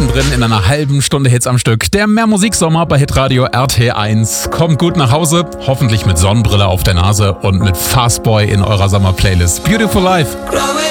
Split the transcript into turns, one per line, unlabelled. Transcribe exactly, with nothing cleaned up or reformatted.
mittendrin in einer halben Stunde Hits am Stück. Der Mehr Musiksommer bei Hitradio R T eins. Kommt gut nach Hause, hoffentlich mit Sonnenbrille auf der Nase und mit Fastboy in eurer Sommerplaylist. Beautiful Life.